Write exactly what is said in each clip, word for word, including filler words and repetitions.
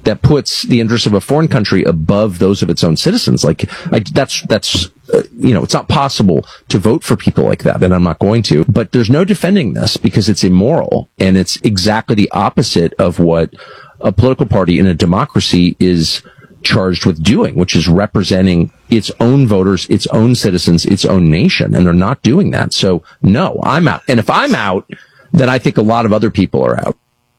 that puts the interests of a foreign country above those of its own citizens. Like, I, that's, that's, uh, you know, it's not possible to vote for people like that, and I'm not going to. But there's no defending this because it's immoral, and it's exactly the opposite of what a political party in a democracy is charged with doing, which is representing its own voters, its own citizens, its own nation, and they're not doing that. So, no, I'm out. And if I'm out, then I think a lot of other people are out.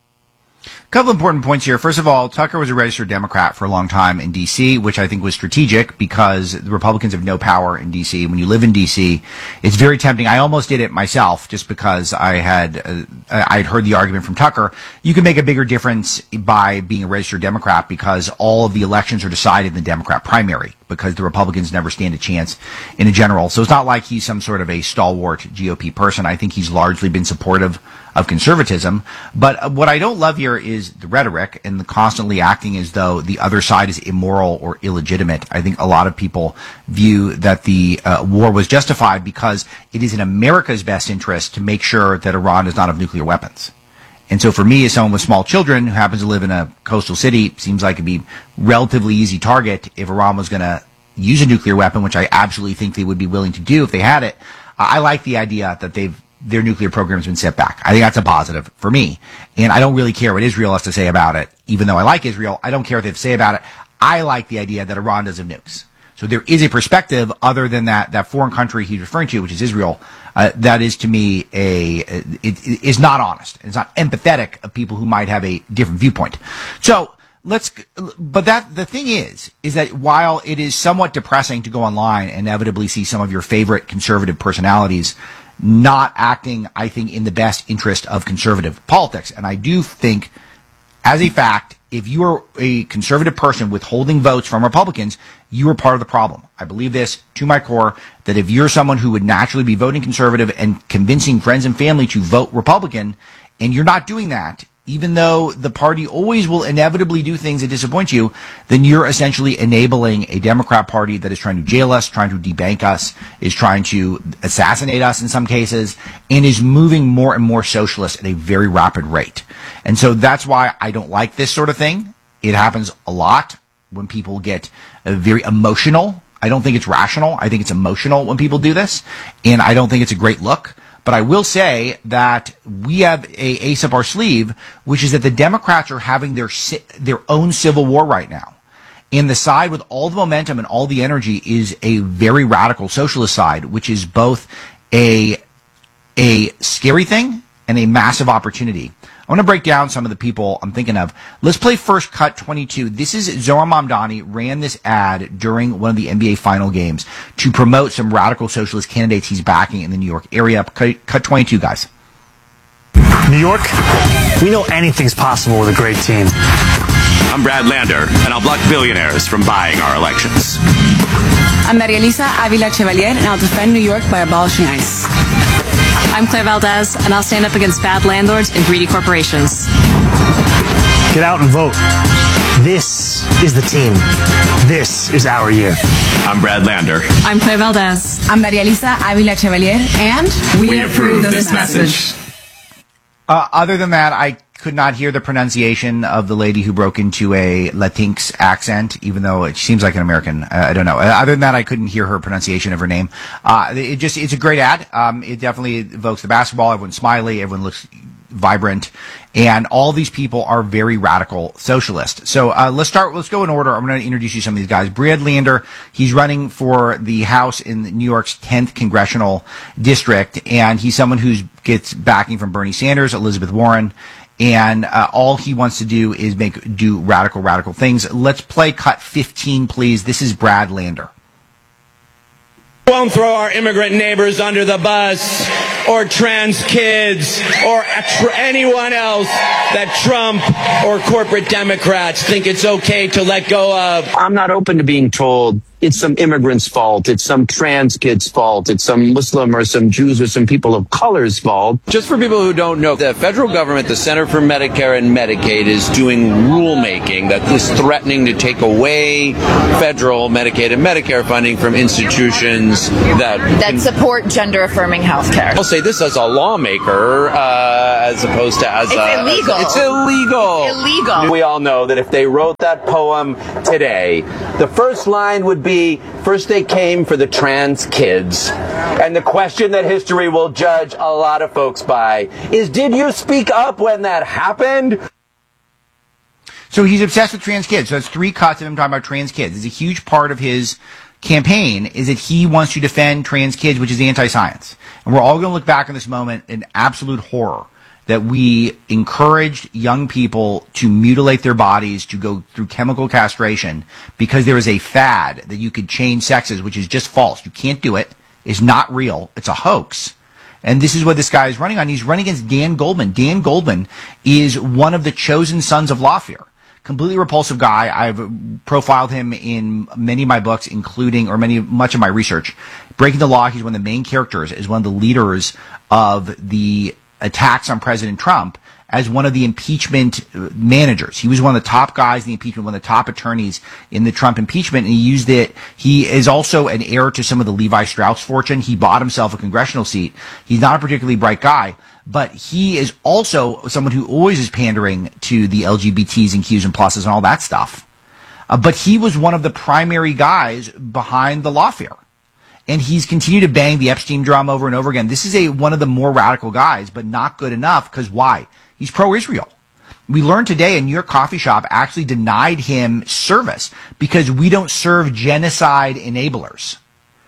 A couple important points here. First of all, Tucker was a registered Democrat for a long time in D C, which I think was strategic because the Republicans have no power in D C. When you live in D C, it's very tempting. I almost did it myself just because I had uh, I had heard the argument from Tucker. You can make a bigger difference by being a registered Democrat because all of the elections are decided in the Democrat primary because the Republicans never stand a chance in a general. So it's not like he's some sort of a stalwart G O P person. I think he's largely been supportive of conservatism. But what I don't love here is the rhetoric and the constantly acting as though the other side is immoral or illegitimate. I think a lot of people view that the uh, war was justified because it is in America's best interest to make sure that Iran does not have nuclear weapons. And so for me, as someone with small children who happens to live in a coastal city, it seems like it'd be relatively easy target if Iran was going to use a nuclear weapon, which I absolutely think they would be willing to do if they had it. I like the idea that they've their nuclear program has been set back. I think that's a positive for me. And I don't really care what Israel has to say about it. Even though I like Israel, I don't care what they have to say about it. I like the idea that Iran doesn't have nukes. So there is a perspective other than that, that foreign country he's referring to, which is Israel, uh, that is to me a, it, it is not honest. It's not empathetic of people who might have a different viewpoint. So let's, but that, the thing is, is that while it is somewhat depressing to go online and inevitably see some of your favorite conservative personalities not acting, I think, in the best interest of conservative politics. And I do think, as a fact, if you are a conservative person withholding votes from Republicans, you are part of the problem. I believe this to my core, that if you're someone who would naturally be voting conservative and convincing friends and family to vote Republican, and you're not doing that, even though the party always will inevitably do things that disappoint you, then you're essentially enabling a Democrat Party that is trying to jail us, trying to debank us, is trying to assassinate us in some cases, and is moving more and more socialist at a very rapid rate. And so that's why I don't like this sort of thing. It happens a lot when people get uh, very emotional. I don't think it's rational. I think it's emotional when people do this, and I don't think it's a great look. But I will say that we have a ace up our sleeve, which is that the Democrats are having their their own civil war right now. And the side with all the momentum and all the energy is a very radical socialist side, which is both a a scary thing and a massive opportunity. I want to break down some of the people I'm thinking of. Let's play first cut twenty-two. This is Zohran Mamdani ran this ad during one of the N B A final games to promote some radical socialist candidates he's backing in the New York area. Cut, cut twenty-two, guys. New York, we know anything's possible with a great team. I'm Brad Lander, and I'll block billionaires from buying our elections. I'm Maria Elisa Avila Chevalier, and I'll defend New York by abolishing ICE. I'm Claire Valdez, and I'll stand up against bad landlords and greedy corporations. Get out and vote. This is the team. This is our year. I'm Brad Lander. I'm Claire Valdez. I'm Maria Elisa Avila Chevalier, and we, we approve, approve this, this message. message. Uh, other than that, I could not hear the pronunciation of the lady who broke into a Latinx accent, even though it seems like an American. Uh, I don't know. Other than that, I couldn't hear her pronunciation of her name. Uh, it just, it's a great ad. Um, it definitely evokes the basketball. Everyone's smiley. Everyone looks vibrant. And all these people are very radical socialists. So uh, let's start. Let's go in order. I'm going to introduce you to some of these guys. Brad Lander, he's running for the House in New York's tenth congressional district, and he's someone who gets backing from Bernie Sanders, Elizabeth Warren, and uh, all he wants to do is make do radical, radical things. Let's play cut fifteen, please. This is Brad Lander. Won't throw our immigrant neighbors under the bus, or trans kids, or tr- anyone else that Trump or corporate Democrats think it's okay to let go of. I'm not open to being told it's some immigrant's fault, it's some trans kid's fault, it's some Muslim or some Jews or some people of color's fault. Just for people who don't know, the federal government, the Center for Medicare and Medicaid, is doing rulemaking that is threatening to take away federal Medicaid and Medicare funding from institutions that that can support gender-affirming health care. I'll say this as a lawmaker, uh, as opposed to as it's a... illegal. It's illegal. Illegal. We all know that if they wrote that poem today, the first line would be, first they came for the trans kids. And the question that history will judge a lot of folks by is, did you speak up when that happened? So he's obsessed with trans kids. So that's three cuts of him talking about trans kids. It's a huge part of his campaign is that he wants to defend trans kids, which is anti-science. And we're all going to look back on this moment in absolute horror that we encouraged young people to mutilate their bodies, to go through chemical castration, because there is a fad that you could change sexes, which is just false. You can't do it. It's not real. It's a hoax. And this is what this guy is running on. He's running against Dan Goldman. Dan Goldman is one of the chosen sons of lawfare. Completely repulsive guy. I've profiled him in many of my books, including, or many, much of my research. Breaking the Law, he's one of the main characters, is one of the leaders of the attacks on President Trump as one of the impeachment managers. He was one of the top guys in the impeachment, one of the top attorneys in the Trump impeachment, and he used it. He is also an heir to some of the Levi Strauss fortune. He bought himself a congressional seat. He's not a particularly bright guy, but he is also someone who always is pandering to the L G B Ts and Qs and pluses and all that stuff. Uh, but he was one of the primary guys behind the lawfare. And he's continued to bang the Epstein drum over and over again. This is a one of the more radical guys, but not good enough, because why? He's pro-Israel. We learned today a New York coffee shop actually denied him service because we don't serve genocide enablers.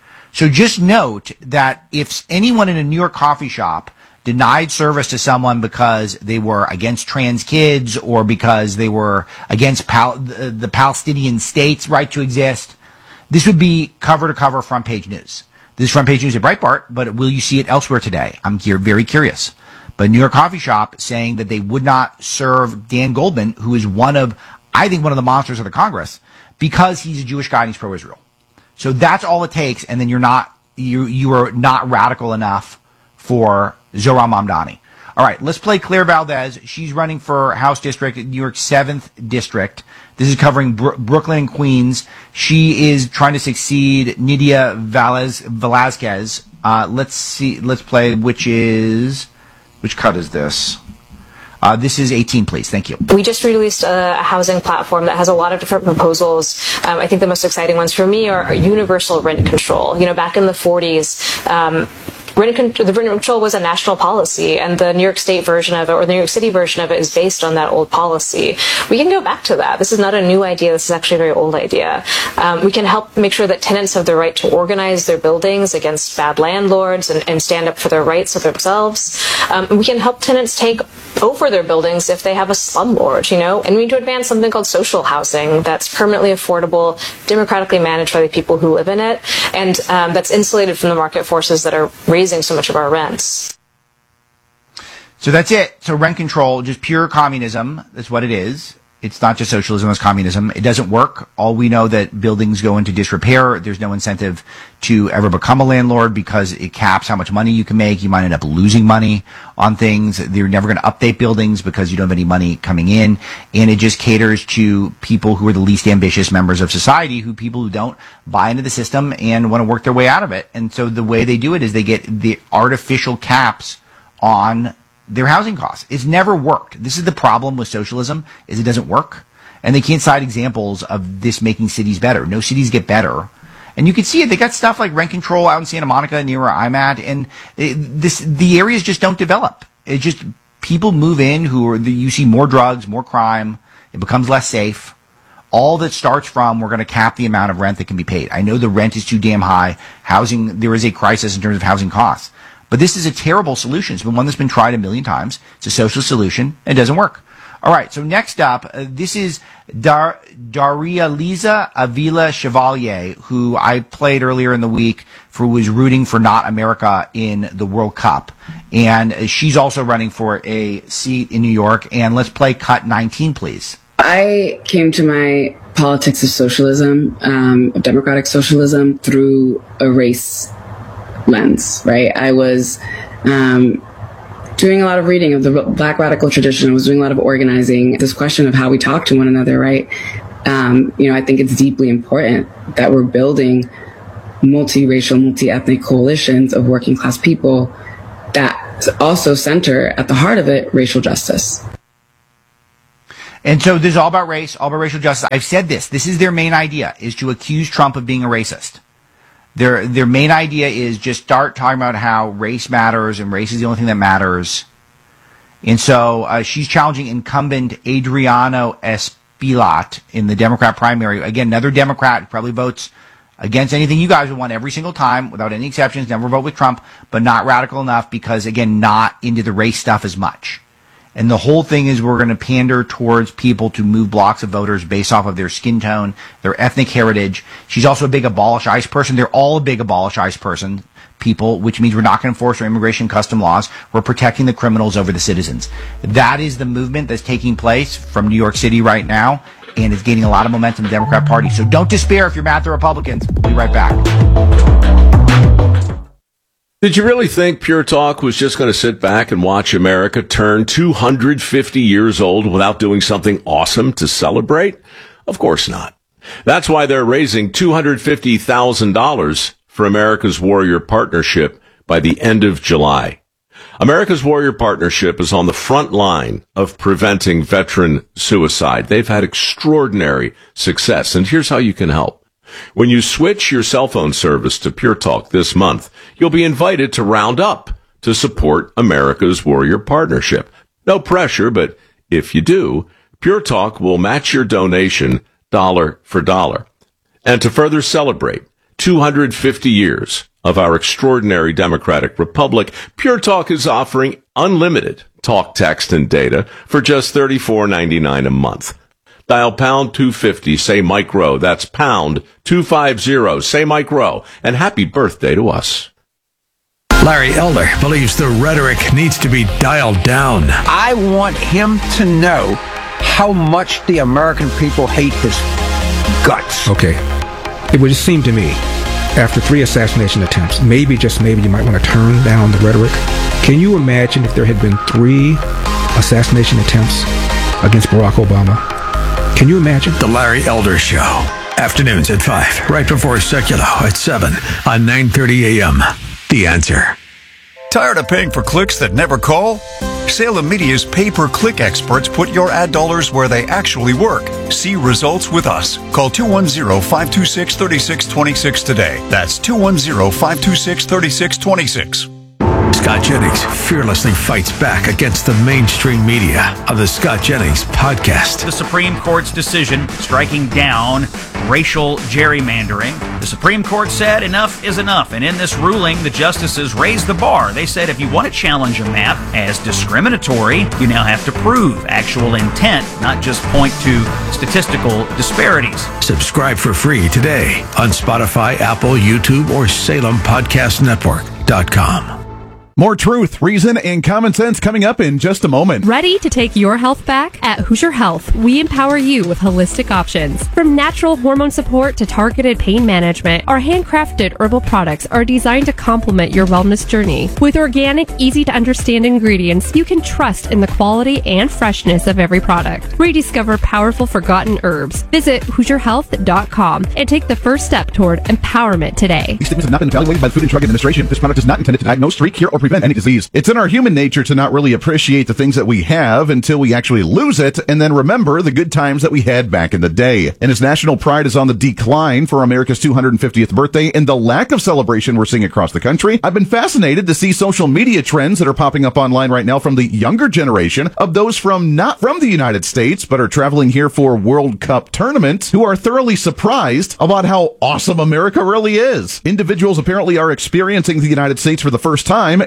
So just note that if anyone in a New York coffee shop denied service to someone because they were against trans kids or because they were against Pal- the, the Palestinian state's right to exist, this would be cover-to-cover front page news. This is front page news at Breitbart, but will you see it elsewhere today? I'm here very curious. But New York coffee shop saying that they would not serve Dan Goldman, who is one of, I think, one of the monsters of the Congress, because he's a Jewish guy and he's pro-Israel. So that's all it takes, and then you're not, you you are not radical enough for Zohran Mamdani. All right, let's play Claire Valdez. She's running for House District, New York's seventh District. This is covering Bro- Brooklyn and Queens. She is trying to succeed Nydia Velez- Velazquez. Uh, let's see. Let's play. Which is which cut is this? Uh, this is eighteen, please. Thank you. We just released a housing platform that has a lot of different proposals. Um, I think the most exciting ones for me are universal rent control. You know, back in the forties, um, Rent con- the rent control was a national policy, and the New York State version of it, or the New York City version of it, is based on that old policy. We can go back to that. This is not a new idea. This is actually a very old idea. Um, we can help make sure that tenants have the right to organize their buildings against bad landlords and, and stand up for their rights of themselves. Um, we can help tenants take over their buildings if they have a slumlord, you know. And we need to advance something called social housing that's permanently affordable, democratically managed by the people who live in it, and um, that's insulated from the market forces that are raising so much of our rents. So that's it. So rent control, just pure communism. That's what it is. It's not just socialism, it's communism. It doesn't work. All we know that buildings go into disrepair. There's no incentive to ever become a landlord because it caps how much money you can make. You might end up losing money on things. They're never going to update buildings because you don't have any money coming in. And it just caters to people who are the least ambitious members of society, who people who don't buy into the system and want to work their way out of it. And so the way they do it is they get the artificial caps on their housing costs. It's never worked. This is the problem with socialism, is it doesn't work. And they can't cite examples of this making cities better. No cities get better. And you can see it. They got stuff like rent control out in Santa Monica near where I'm at. And it, this, the areas just don't develop. It just, people move in who are, the, you see more drugs, more crime. It becomes less safe. All that starts from, we're going to cap the amount of rent that can be paid. I know the rent is too damn high. Housing, there is a crisis in terms of housing costs. But this is a terrible solution. It's been one that's been tried a million times. It's a social solution. It doesn't work. All right. So next up, uh, this is Dar- Darializa Avila Chevalier, who I played earlier in the week, for who was rooting for Not America in the World Cup. And uh, she's also running for a seat in New York. And let's play cut nineteen, please. I came to my politics of socialism, um, of democratic socialism, through a race lens, right? I was um, doing a lot of reading of the Black radical tradition. I was doing a lot of organizing. This question of how we talk to one another, right? Um, you know, I think it's deeply important that we're building multiracial, multi-ethnic coalitions of working class people that also center at the heart of it racial justice. And so this is all about race, all about racial justice. I've said this. This is their main idea, is to accuse Trump of being a racist. Their their main idea is just start talking about how race matters and race is the only thing that matters. And so uh, she's challenging incumbent Adriano Espaillat in the Democrat primary. Again, another Democrat who probably votes against anything you guys would want every single time, without any exceptions, never vote with Trump, but not radical enough because, again, not into the race stuff as much. And the whole thing is we're going to pander towards people to move blocks of voters based off of their skin tone, their ethnic heritage. She's also a big abolish ICE person. They're all a big abolish ICE person people, which means we're not going to enforce our immigration custom laws. We're protecting the criminals over the citizens. That is the movement that's taking place from New York City right now, and it's gaining a lot of momentum in the Democrat Party. So don't despair if you're mad at the Republicans. We'll be right back. Did you really think Pure Talk was just going to sit back and watch America turn two hundred fifty years old without doing something awesome to celebrate? Of course not. That's why they're raising two hundred fifty thousand dollars for America's Warrior Partnership by the end of July. America's Warrior Partnership is on the front line of preventing veteran suicide. They've had extraordinary success, and here's how you can help. When you switch your cell phone service to Pure Talk this month, you'll be invited to round up to support America's Warrior Partnership. No pressure, but if you do, Pure Talk will match your donation dollar for dollar. And to further celebrate two hundred fifty years of our extraordinary democratic republic, Pure Talk is offering unlimited talk, text, and data for just thirty-four ninety-nine a month. Dial pound two fifty, say Mike Rowe. That's pound two fifty, say Mike Rowe. And happy birthday to us. Larry Elder believes the rhetoric needs to be dialed down. I want him to know how much the American people hate his guts. Okay. It would just seem to me, after three assassination attempts, maybe, just maybe, you might want to turn down the rhetoric. Can you imagine if there had been three assassination attempts against Barack Obama? Can you imagine? The Larry Elder Show. Afternoons at five, right before Seculo at seven on nine thirty a.m. The Answer. Tired of paying for clicks that never call? Salem Media's pay-per-click experts put your ad dollars where they actually work. See results with us. Call two one zero, five two six, three six two six today. That's two one zero, five two six, three six two six. Scott Jennings fearlessly fights back against the mainstream media on the Scott Jennings Podcast. The Supreme Court's decision striking down racial gerrymandering. The Supreme Court said enough is enough, and in this ruling, the justices raised the bar. They said if you want to challenge a map as discriminatory, you now have to prove actual intent, not just point to statistical disparities. Subscribe for free today on Spotify, Apple, YouTube, or Salem Podcast Network dot com. More truth, reason, and common sense coming up in just a moment. Ready to take your health back? At Hoosier Health, we empower you with holistic options. From natural hormone support to targeted pain management, our handcrafted herbal products are designed to complement your wellness journey. With organic, easy-to-understand ingredients, you can trust in the quality and freshness of every product. Rediscover powerful forgotten herbs. Visit Hoosier Health dot com and take the first step toward empowerment today. These statements have not been evaluated by the Food and Drug Administration. This product is not intended to diagnose, treat, cure, or prevent any disease. It's in our human nature to not really appreciate the things that we have until we actually lose it, and then remember the good times that we had back in the day. And as national pride is on the decline for America's two hundred fiftieth birthday and the lack of celebration we're seeing across the country, I've been fascinated to see social media trends that are popping up online right now from the younger generation of those from not from the United States, but are traveling here for World Cup tournaments, who are thoroughly surprised about how awesome America really is. Individuals apparently are experiencing the United States for the first time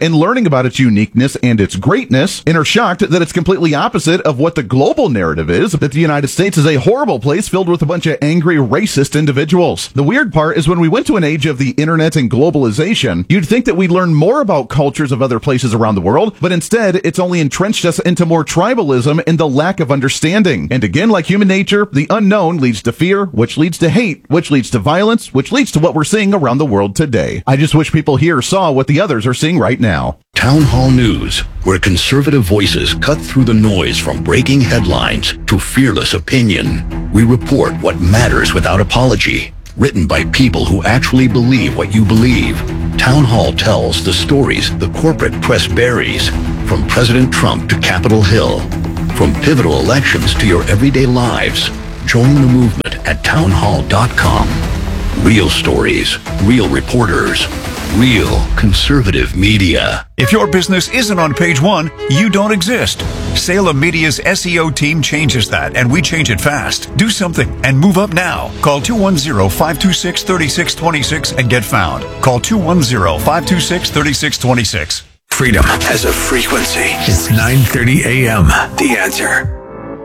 and learning about its uniqueness and its greatness, and are shocked that it's completely opposite of what the global narrative is, that the United States is a horrible place filled with a bunch of angry, racist individuals. The weird part is when we went to an age of the internet and globalization, you'd think that we'd learn more about cultures of other places around the world, but instead, it's only entrenched us into more tribalism and the lack of understanding. And again, like human nature, the unknown leads to fear, which leads to hate, which leads to violence, which leads to what we're seeing around the world today. I just wish people here saw what the others are seeing right now. Town Hall News, where conservative voices cut through the noise from breaking headlines to fearless opinion. We report what matters without apology. Written by people who actually believe what you believe. Town Hall tells the stories the corporate press buries, from President Trump to Capitol Hill, from pivotal elections to your everyday lives. Join the movement at town hall dot com. Real stories, real reporters, real conservative media. If your business isn't on page one, you don't exist. Salem Media's S E O team changes that, and we change it fast. Do something and move up now. Call two one zero, five two six, three six two six and get found. Call two one zero, five two six, three six two six. Freedom has a frequency. It's nine thirty a.m. The Answer.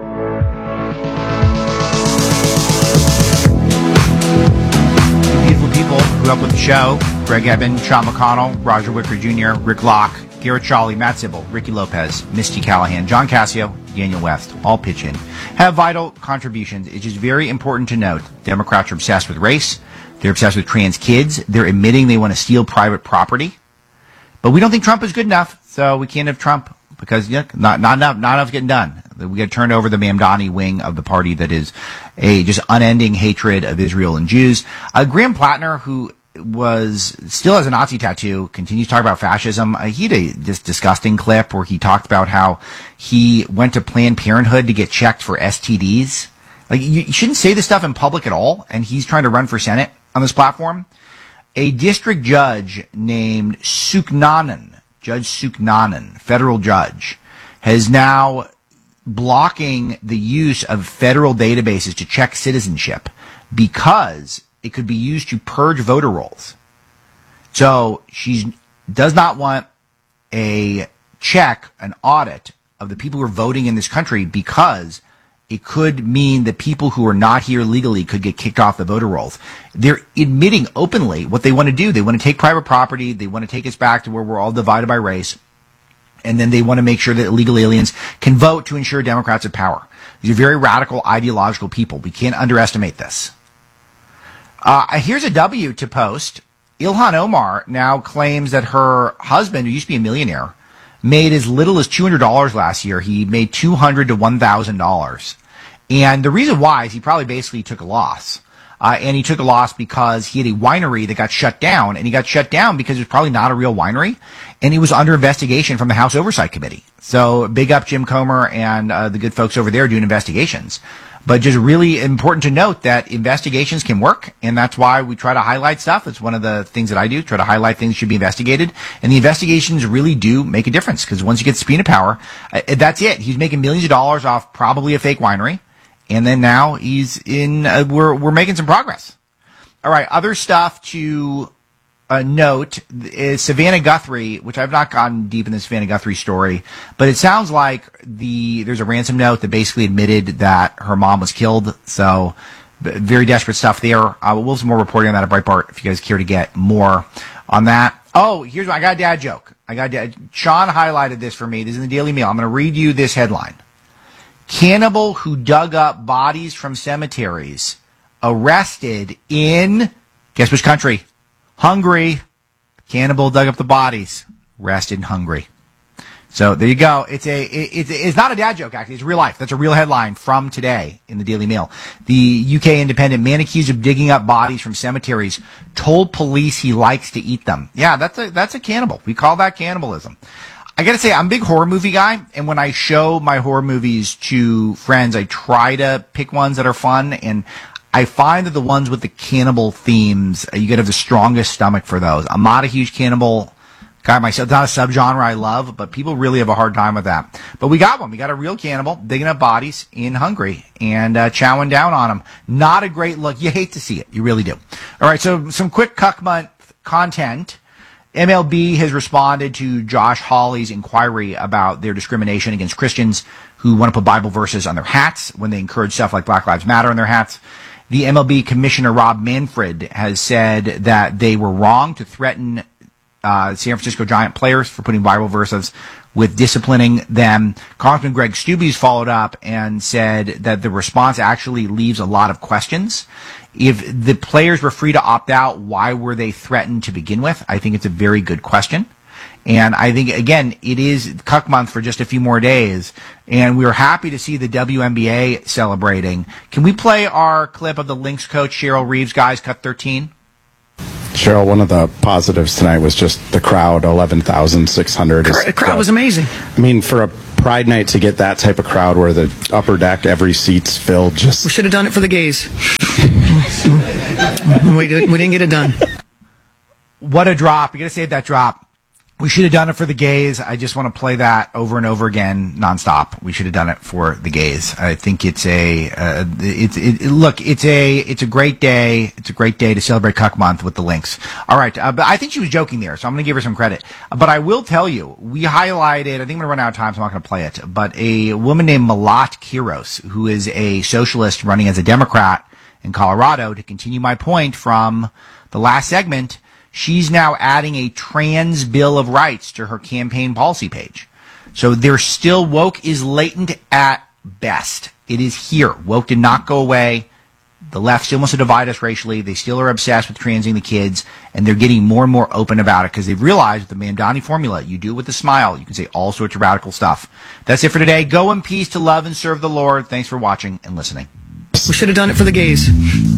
Beautiful people who grew up with the show: Greg Eben, Sean McConnell, Roger Wicker Junior, Rick Locke, Garrett Shawley, Matt Sybil, Ricky Lopez, Misty Callahan, John Cassio, Daniel West, all pitch in. Have vital contributions. It's just very important to note Democrats are obsessed with race. They're obsessed with trans kids. They're admitting they want to steal private property. But we don't think Trump is good enough, so we can't have Trump because yeah, not not enough, not enough getting done. We get turned over the Mamdani wing of the party that is a just unending hatred of Israel and Jews. Uh, Graham Plattner, who was still has a Nazi tattoo, continues to talk about fascism. Uh, he had a this disgusting clip where he talked about how he went to Planned Parenthood to get checked for S T Ds. Like you, you shouldn't say this stuff in public at all. And he's trying to run for Senate on this platform. A district judge named Suknanen, Judge Suknanen, federal judge, has now blocking the use of federal databases to check citizenship because it could be used to purge voter rolls. So she does not want a check, an audit of the people who are voting in this country because it could mean that people who are not here legally could get kicked off the voter rolls. They're admitting openly what they want to do. They want to take private property. They want to take us back to where we're all divided by race. And then they want to make sure that illegal aliens can vote to ensure Democrats have power. These are very radical, ideological people. We can't underestimate this. Uh, here's a W to post. Ilhan Omar now claims that her husband, who used to be a millionaire, made as little as two hundred dollars last year. He made two hundred dollars to one thousand dollars. And the reason why is he probably basically took a loss. Uh, and he took a loss because he had a winery that got shut down, and he got shut down because it was probably not a real winery, and he was under investigation from the House Oversight Committee. So big up Jim Comer and uh, the good folks over there doing investigations. But just really important to note that investigations can work, and that's why we try to highlight stuff. It's one of the things that I do, try to highlight things that should be investigated. And the investigations really do make a difference, because once you get subpoena power, uh, that's it. He's making millions of dollars off probably a fake winery. And then now he's in, uh, we're, we're making some progress. All right. Other stuff to uh, note is Savannah Guthrie, which I've not gotten deep in the Savannah Guthrie story, but it sounds like the, there's a ransom note that basically admitted that her mom was killed. So very desperate stuff there. Uh, we'll have some more reporting on that at Breitbart if you guys care to get more on that. Oh, here's what I got a dad joke. I got a dad. Sean highlighted this for me. This is in the Daily Mail. I'm going to read you this headline. Cannibal who dug up bodies from cemeteries arrested in, guess which country? Hungary. Cannibal dug up the bodies, arrested in Hungary. So there you go. It's a, it, it's not a dad joke, actually. It's real life. That's a real headline from today in the Daily Mail. The U K Independent, man accused of digging up bodies from cemeteries told police he likes to eat them. Yeah, that's a, that's a cannibal. We call that cannibalism. I gotta say, I'm a big horror movie guy, and when I show my horror movies to friends, I try to pick ones that are fun, and I find that the ones with the cannibal themes, you gotta have the strongest stomach for those. I'm not a huge cannibal guy myself. It's not a subgenre I love, but people really have a hard time with that. But we got one. We got a real cannibal digging up bodies in Hungary and uh, chowing down on them. Not a great look. You hate to see it. You really do. All right, so some quick Cuck Month content. M L B has responded to Josh Hawley's inquiry about their discrimination against Christians who want to put Bible verses on their hats when they encourage stuff like Black Lives Matter on their hats. The M L B Commissioner Rob Manfred has said that they were wrong to threaten uh, San Francisco Giant players for putting Bible verses with disciplining them. Congressman Greg Stubbe's followed up and said that the response actually leaves a lot of questions. If the players were free to opt out, why were they threatened to begin with? I think it's a very good question. And I think, again, it is Cuck Month for just a few more days, and we were happy to see the W N B A celebrating. Can we play our clip of the Lynx coach, Cheryl Reeves, guys, cut thirteen? Cheryl, one of the positives tonight was just the crowd, eleven thousand six hundred. The crowd was amazing. I mean, for a Pride night to get that type of crowd where the upper deck, every seat's filled, just... We should have done it for the gays. we, did, we didn't get it done. What a drop. You got to save that drop. We should have done it for the gays. I just want to play that over and over again, nonstop. We should have done it for the gays. I think it's a, uh, it's, it, it, look, it's a, it's a great day. It's a great day to celebrate Cuck Month with the Lynx. All right. Uh, but I think she was joking there, so I'm going to give her some credit. But I will tell you, we highlighted, I think I'm going to run out of time, so I'm not going to play it, but a woman named Malat Kiros, who is a socialist running as a Democrat in Colorado, to continue my point from the last segment. She's now adding a trans bill of rights to her campaign policy page. So there's still, woke is latent at best. It is here. Woke did not go away. The left still wants to divide us racially. They still are obsessed with transing the kids, and they're getting more and more open about it because they've realized the Mamdani formula, you do it with a smile. You can say all sorts of radical stuff. That's it for today. Go in peace to love and serve the Lord. Thanks for watching and listening. We should have done it for the gays.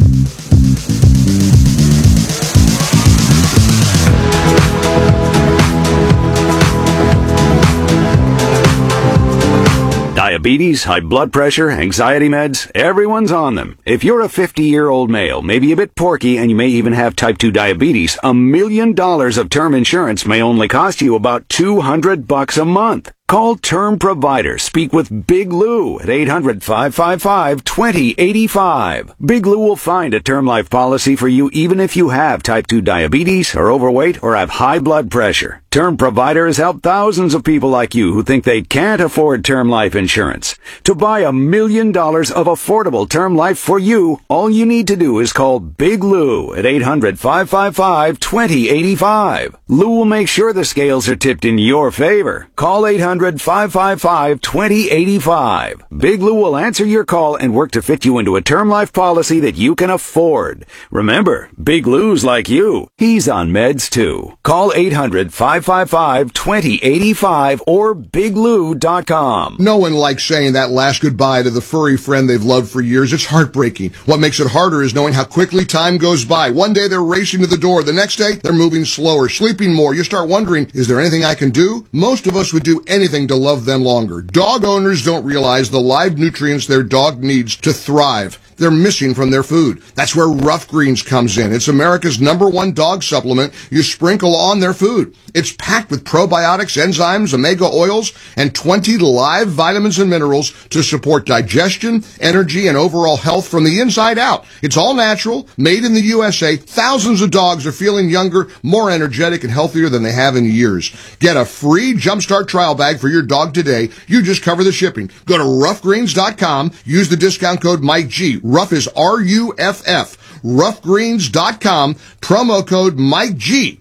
Diabetes, high blood pressure, anxiety meds, everyone's on them. If you're a fifty-year-old male, maybe a bit porky, and you may even have type two diabetes, a million dollars of term insurance may only cost you about two hundred bucks a month. Call Term Provider. Speak with Big Lou at eight hundred, five five five, two zero eight five. Big Lou will find a term life policy for you even if you have type two diabetes, are overweight, or have high blood pressure. Term Provider has helped thousands of people like you who think they can't afford term life insurance. To buy a million dollars of affordable term life for you, all you need to do is call Big Lou at eight hundred, five five five, two zero eight five. Lou will make sure the scales are tipped in your favor. Call eight hundred, five five five, two zero eight five. Big Lou will answer your call and work to fit you into a term life policy that you can afford. Remember, Big Lou's like you. He's on meds too. Call eight hundred, five five five, two zero eight five or big lou dot com. No one likes saying that last goodbye to the furry friend they've loved for years. It's heartbreaking. What makes it harder is knowing how quickly time goes by. One day they're racing to the door. The next day they're moving slower, sleeping more. You start wondering, is there anything I can do? Most of us would do anything to love them longer. Dog owners don't realize the live nutrients their dog needs to thrive. They're missing from their food. That's where Rough Greens comes in. It's America's number one dog supplement you sprinkle on their food. It's packed with probiotics, enzymes, omega oils, and twenty live vitamins and minerals to support digestion, energy, and overall health from the inside out. It's all natural, made in the U S A. Thousands of dogs are feeling younger, more energetic, and healthier than they have in years. Get a free Jumpstart trial bag for your dog today. You just cover the shipping. Go to rough greens dot com. Use the discount code Mike G. Ruff is R U F F. rough greens dot com. Promo code Mike G.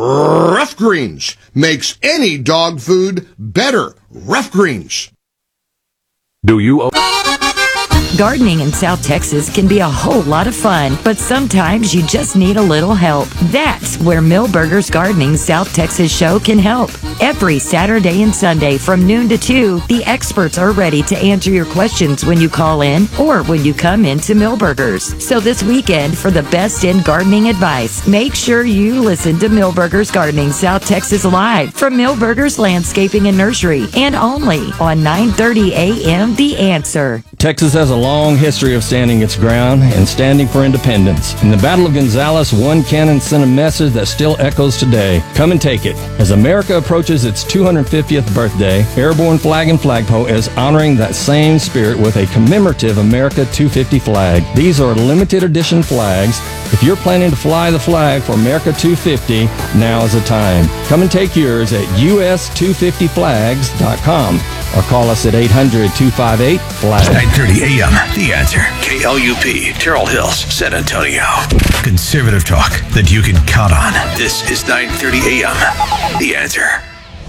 Rough Greens makes any dog food better. Rough Greens. Do you... Gardening in South Texas can be a whole lot of fun, but sometimes you just need a little help. That's where Millburgers Gardening South Texas Show can help. Every Saturday and Sunday from noon to two, the experts are ready to answer your questions when you call in or when you come into Millburgers. So this weekend, for the best in gardening advice, make sure you listen to Millburgers Gardening South Texas Live from Millburgers Landscaping and Nursery, and only on nine thirty a.m. The Answer. Texas has a long history of standing its ground and standing for independence. In the Battle of Gonzales, one cannon sent a message that still echoes today. Come and take it. As America approaches its two hundred fiftieth birthday, Airborne Flag and Flagpole is honoring that same spirit with a commemorative America two fifty flag. These are limited edition flags If you're planning to fly the flag for America two fifty, now is the time. Come and take yours at U S two fifty flags dot com or call us at eight hundred, two five eight, flag. nine thirty a.m. The Answer. K L U P, Terrell Hills, San Antonio. Conservative talk that you can count on. This is nine thirty a.m. The Answer.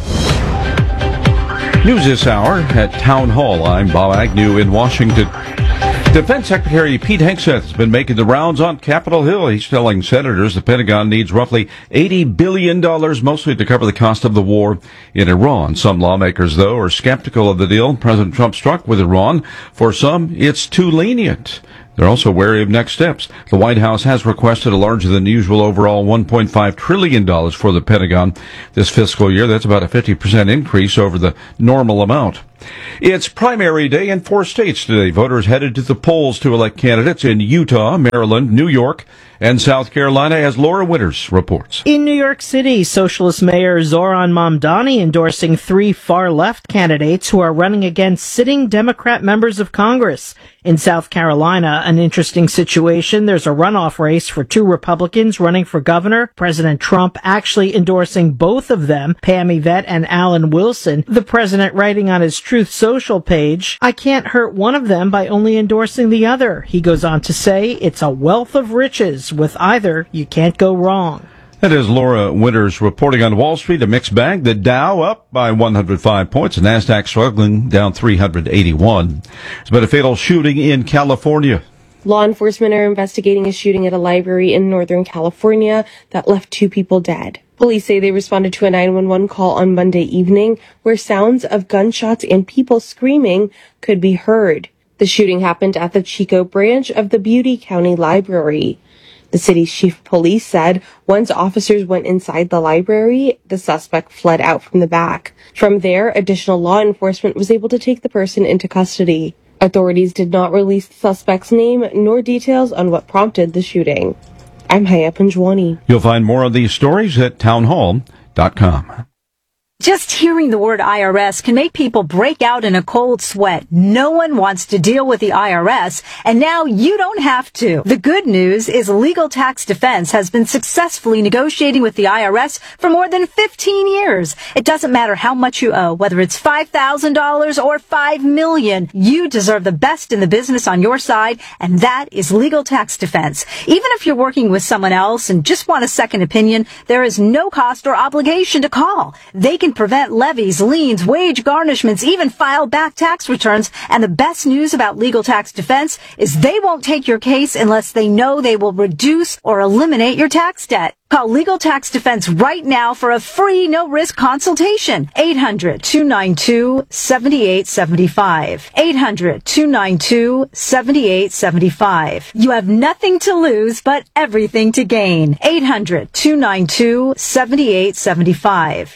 News this hour at Town Hall. I'm Bob Agnew in Washington. Defense Secretary Pete Hegseth has been making the rounds on Capitol Hill. He's telling senators the Pentagon needs roughly eighty billion dollars, mostly to cover the cost of the war in Iran. Some lawmakers, though, are skeptical of the deal President Trump struck with Iran. For some, it's too lenient. They're also wary of next steps. The White House has requested a larger than usual overall one point five trillion dollars for the Pentagon this fiscal year. That's about a fifty percent increase over the normal amount. It's primary day in four states today. Voters headed to the polls to elect candidates in Utah, Maryland, New York, and South Carolina, as Laura Winters reports. In New York City, Socialist Mayor Zoran Mamdani endorsing three far-left candidates who are running against sitting Democrat members of Congress. In South Carolina, an interesting situation. There's a runoff race for two Republicans running for governor. President Trump actually endorsing both of them, Pam Yvette and Alan Wilson. The president writing on his Truth Social page, "I can't hurt one of them by only endorsing the other." He goes on to say, "It's a wealth of riches. With either, you can't go wrong." That is Laura Winters reporting on Wall Street. A mixed bag. The Dow up by one hundred five points. The NASDAQ struggling, down three hundred eighty-one. There's been a fatal shooting in California. Law enforcement are investigating a shooting at a library in Northern California that left two people dead. Police say they responded to a nine one one call on Monday evening where sounds of gunshots and people screaming could be heard. The shooting happened at the Chico branch of the Butte County Library. The city's chief of police said once officers went inside the library, the suspect fled out from the back. From there, additional law enforcement was able to take the person into custody. Authorities did not release the suspect's name nor details on what prompted the shooting. I'm Haya Panjwani. You'll find more of these stories at townhall dot com. Just hearing the word I R S can make people break out in a cold sweat. No one wants to deal with the I R S, and now you don't have to. The good news is Legal Tax Defense has been successfully negotiating with the I R S for more than fifteen years. It doesn't matter how much you owe, whether it's five thousand dollars or five million dollars. You deserve the best in the business on your side, and that is Legal Tax Defense. Even if you're working with someone else and just want a second opinion, there is no cost or obligation to call. They can prevent levies, liens, wage garnishments, even file back tax returns. And the best news about Legal Tax Defense is they won't take your case unless they know they will reduce or eliminate your tax debt. Call Legal Tax Defense right now for a free, no-risk consultation. eight hundred, two nine two, seven eight seven five. eight hundred, two nine two, seven eight seven five. You have nothing to lose, but everything to gain. eight hundred, two nine two, seven eight seven five.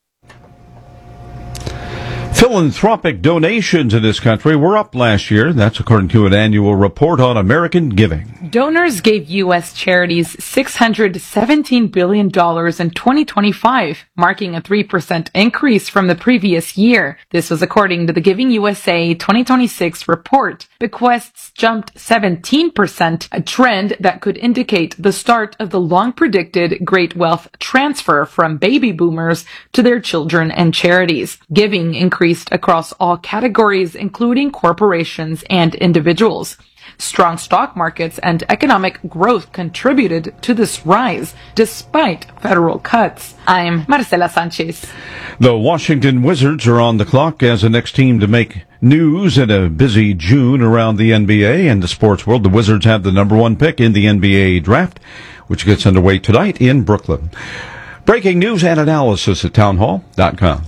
Philanthropic donations in this country were up last year. That's according to an annual report on American giving. Donors gave U S charities six hundred seventeen billion dollars in twenty twenty-five, marking a three percent increase from the previous year. This was according to the Giving U S A twenty twenty-six report. Bequests jumped seventeen percent, a trend that could indicate the start of the long-predicted great wealth transfer from baby boomers to their children and charities. Giving increased across all categories, including corporations and individuals. Strong stock markets and economic growth contributed to this rise, despite federal cuts. I'm Marcela Sanchez. The Washington Wizards are on the clock as the next team to make news in a busy June around the N B A and the sports world. The Wizards have the number one pick in the N B A draft, which gets underway tonight in Brooklyn. Breaking news and analysis at townhall dot com.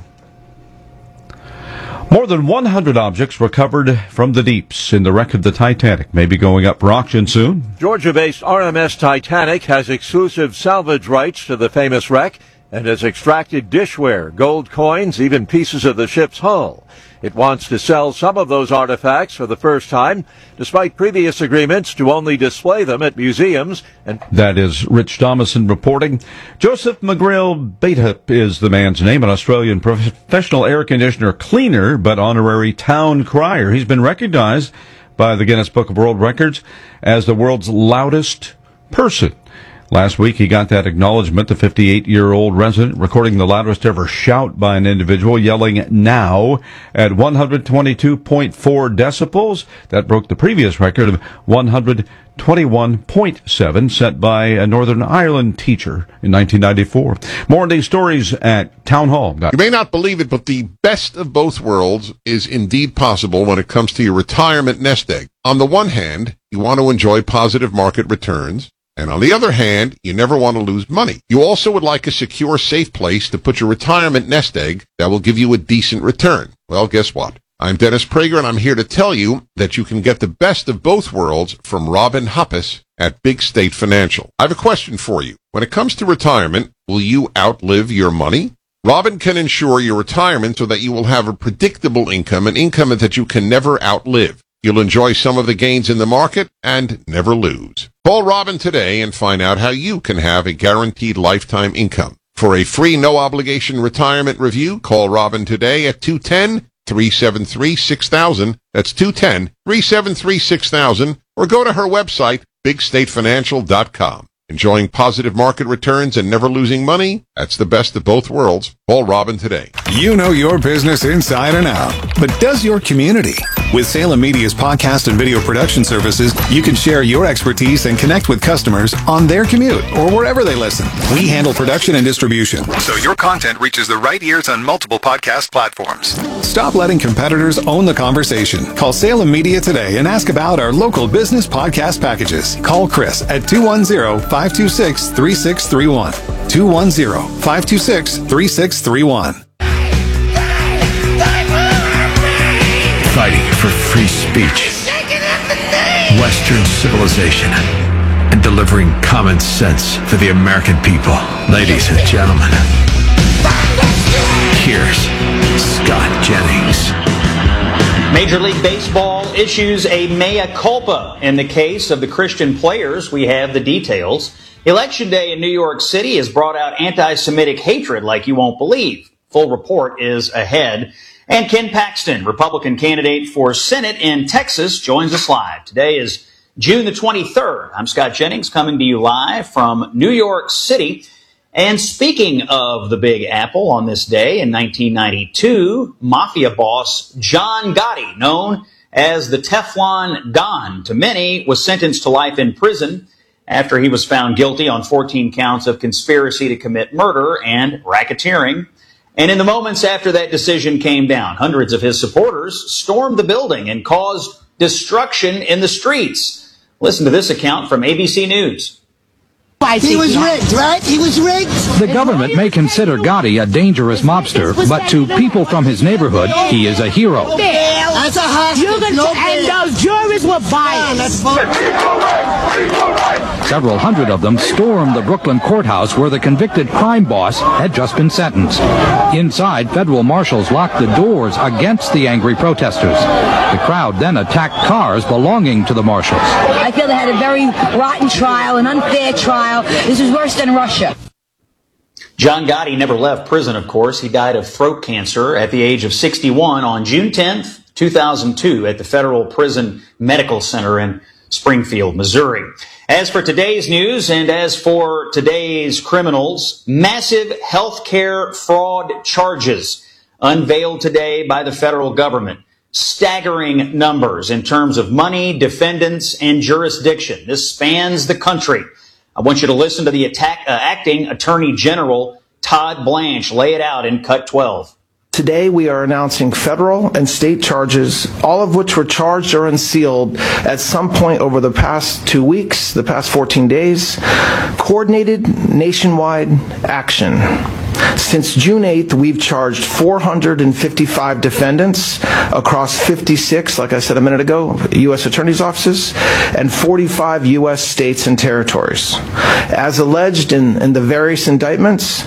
More than one hundred objects recovered from the deeps in the wreck of the Titanic may be going up for auction soon. Georgia-based R M S Titanic has exclusive salvage rights to the famous wreck and has extracted dishware, gold coins, even pieces of the ship's hull. It wants to sell some of those artifacts for the first time, despite previous agreements to only display them at museums. And that is Rich Thomason reporting. Joseph McGrill Bateup is the man's name, an Australian professional air conditioner cleaner, but honorary town crier. He's been recognized by the Guinness Book of World Records as the world's loudest person. Last week, he got that acknowledgement, the fifty-eight-year-old resident recording the loudest ever shout by an individual, yelling "now" at one hundred twenty-two point four decibels. That broke the previous record of one hundred twenty-one point seven set by a Northern Ireland teacher in nineteen ninety-four. More on these stories at Town Hall. You may not believe it, but the best of both worlds is indeed possible when it comes to your retirement nest egg. On the one hand, you want to enjoy positive market returns. And on the other hand, you never want to lose money. You also would like a secure, safe place to put your retirement nest egg that will give you a decent return. Well, guess what? I'm Dennis Prager, and I'm here to tell you that you can get the best of both worlds from Robin Hoppus at Big State Financial. I have a question for you. When it comes to retirement, will you outlive your money? Robin can ensure your retirement so that you will have a predictable income, an income that you can never outlive. You'll enjoy some of the gains in the market and never lose. Call Robin today and find out how you can have a guaranteed lifetime income. For a free, no-obligation retirement review, call Robin today at two one zero, three seven three, six thousand. That's two one zero, three seven three, six thousand. Or go to her website, big state financial dot com. Enjoying positive market returns and never losing money? That's the best of both worlds. Call Robin today. You know your business inside and out, but does your community? With Salem Media's podcast and video production services, you can share your expertise and connect with customers on their commute or wherever they listen. We handle production and distribution, so your content reaches the right ears on multiple podcast platforms. Stop letting competitors own the conversation. Call Salem Media today and ask about our local business podcast packages. Call Chris at two one zero, five two six, three six three one. two one zero, five two six, three six three one. Fighting for free speech, Western civilization, and delivering common sense for the American people. Ladies and gentlemen, here's Scott Jennings. Major League Baseball issues a mea culpa in the case of the Christian players. We have the details. Election day in New York City has brought out anti-Semitic hatred like you won't believe. Full report is ahead. And Ken Paxton, Republican candidate for Senate in Texas, joins us live. Today is June the twenty-third. I'm Scott Jennings, coming to you live from New York City. And speaking of the Big Apple, on this day in nineteen ninety-two, mafia boss John Gotti, known as the Teflon Don to many, was sentenced to life in prison after he was found guilty on fourteen counts of conspiracy to commit murder and racketeering. And in the moments after that decision came down, hundreds of his supporters stormed the building and caused destruction in the streets. Listen to this account from A B C News. He was rigged, right? He was rigged. The government may consider Gotti a dangerous mobster, but to people from his neighborhood, he is a hero. That's a hostage. You're gonna, no and those juries were biased. Several hundred of them stormed the Brooklyn courthouse where the convicted crime boss had just been sentenced. Inside, federal marshals locked the doors against the angry protesters. The crowd then attacked cars belonging to the marshals. I feel they had a very rotten trial, an unfair trial. This is worse than Russia. John Gotti never left prison, of course. He died of throat cancer at the age of sixty-one on June tenth, two thousand two at the Federal Prison Medical Center in Springfield, Missouri. As for today's news and as for today's criminals, massive health care fraud charges unveiled today by the federal government. Staggering numbers in terms of money, defendants, and jurisdiction. This spans the country. I want you to listen to the attack, uh, acting Attorney General Todd Blanche lay it out in Cut twelve. Today we are announcing federal and state charges, all of which were charged or unsealed at some point over the past two weeks, the past fourteen days. Coordinated nationwide action. Since June eighth, we've charged four hundred fifty-five defendants across fifty-six, like I said a minute ago, U S attorney's offices, and forty-five U S states and territories. As alleged in, in the various indictments,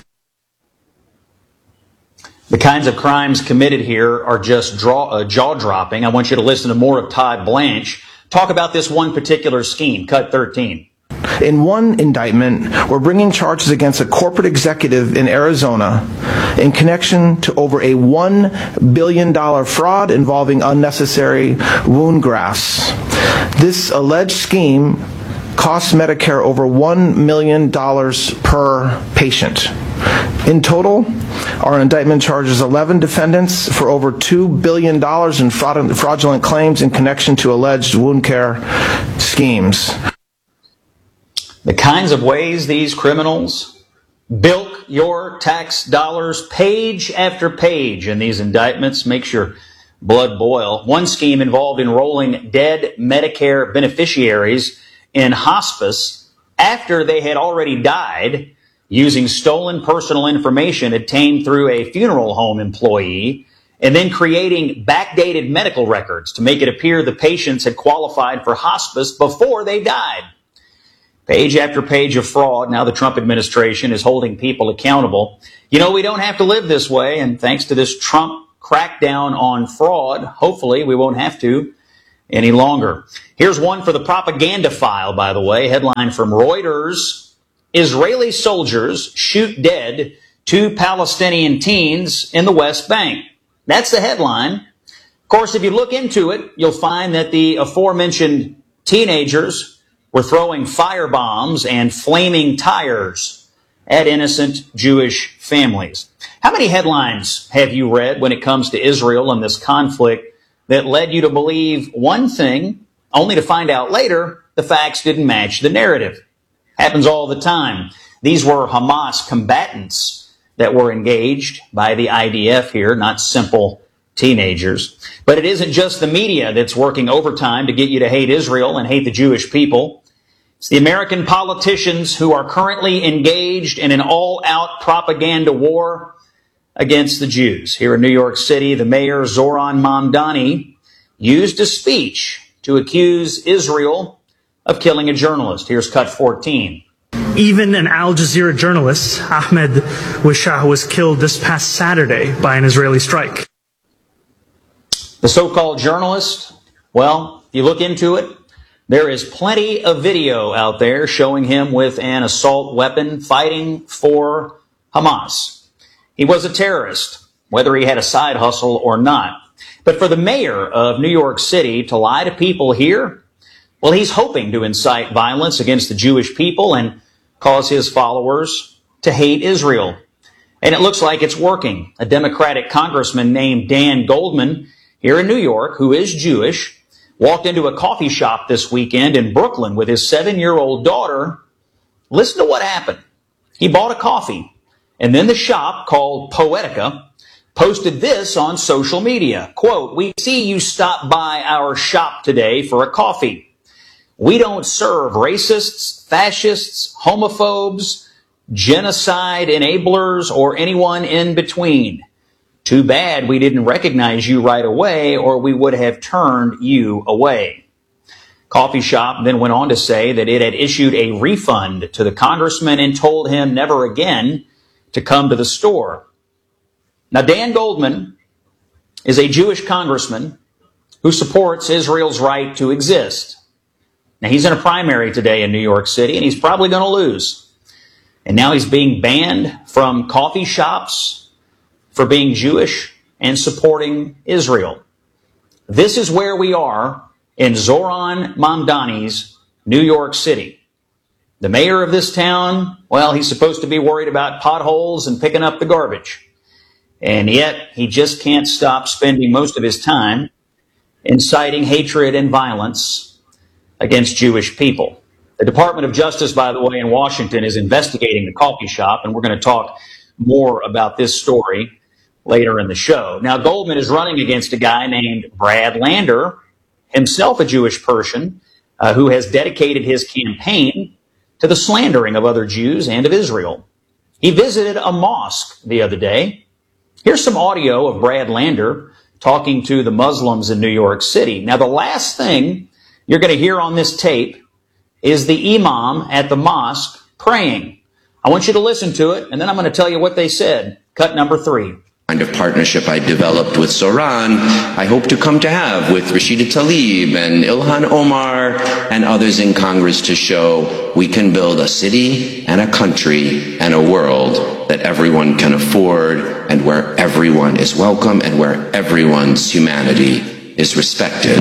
the kinds of crimes committed here are just draw, uh, jaw-dropping. I want you to listen to more of Todd Blanche talk about this one particular scheme, Cut thirteen. In one indictment, we're bringing charges against a corporate executive in Arizona in connection to over a one billion dollars fraud involving unnecessary wound grafts. This alleged scheme costs Medicare over one million dollars per patient. In total, our indictment charges eleven defendants for over two billion dollars in fraud- fraudulent claims in connection to alleged wound care schemes. The kinds of ways these criminals bilk your tax dollars page after page in these indictments makes your blood boil. One scheme involved enrolling dead Medicare beneficiaries in hospice after they had already died, using stolen personal information obtained through a funeral home employee, and then creating backdated medical records to make it appear the patients had qualified for hospice before they died. Page after page of fraud. Now the Trump administration is holding people accountable. You know, we don't have to live this way, and thanks to this Trump crackdown on fraud, hopefully we won't have to any longer. Here's one for the propaganda file, by the way. Headline from Reuters: Israeli soldiers shoot dead two Palestinian teens in the West Bank. That's the headline. Of course, if you look into it, you'll find that the aforementioned teenagers were throwing firebombs and flaming tires at innocent Jewish families. How many headlines have you read when it comes to Israel and this conflict that led you to believe one thing, only to find out later the facts didn't match the narrative? Happens all the time. These were Hamas combatants that were engaged by the I D F here, not simple teenagers. But it isn't just the media that's working overtime to get you to hate Israel and hate the Jewish people. It's the American politicians who are currently engaged in an all-out propaganda war against the Jews. Here in New York City, the mayor, Zoran Mamdani, used a speech to accuse Israel of killing a journalist. Here's cut fourteen. Even an Al Jazeera journalist, Ahmed Wishah, was killed this past Saturday by an Israeli strike. The so-called journalist, well, if you look into it, there is plenty of video out there showing him with an assault weapon fighting for Hamas. He was a terrorist, whether he had a side hustle or not. But for the mayor of New York City to lie to people here, well, he's hoping to incite violence against the Jewish people and cause his followers to hate Israel. And it looks like it's working. A Democratic congressman named Dan Goldman here in New York, who is Jewish, walked into a coffee shop this weekend in Brooklyn with his seven-year-old daughter. Listen to what happened. He bought a coffee, and then the shop, called Poetica, posted this on social media. Quote, "We see you stopped by our shop today for a coffee. We don't serve racists, fascists, homophobes, genocide enablers, or anyone in between. Too bad we didn't recognize you right away, or we would have turned you away." Coffee shop then went on to say that it had issued a refund to the congressman and told him never again to come to the store. Now, Dan Goldman is a Jewish congressman who supports Israel's right to exist. Now, he's in a primary today in New York City, and he's probably going to lose. And now he's being banned from coffee shops for being Jewish and supporting Israel. This is where we are in Zoran Mamdani's New York City. The mayor of this town, well, he's supposed to be worried about potholes and picking up the garbage. And yet he just can't stop spending most of his time inciting hatred and violence against Jewish people. The Department of Justice, by the way, in Washington is investigating the coffee shop, and we're going to talk more about this story later in the show. Now, Goldman is running against a guy named Brad Lander, himself a Jewish person, uh, who has dedicated his campaign to the slandering of other Jews and of Israel. He visited a mosque the other day. Here's some audio of Brad Lander talking to the Muslims in New York City. Now, the last thing you're going to hear on this tape is the imam at the mosque praying. I want you to listen to it, and then I'm going to tell you what they said. Cut number three. Kind of partnership I developed with Zoran, I hope to come to have with Rashida Tlaib and Ilhan Omar and others in Congress to show we can build a city and a country and a world that everyone can afford and where everyone is welcome and where everyone's humanity is respected.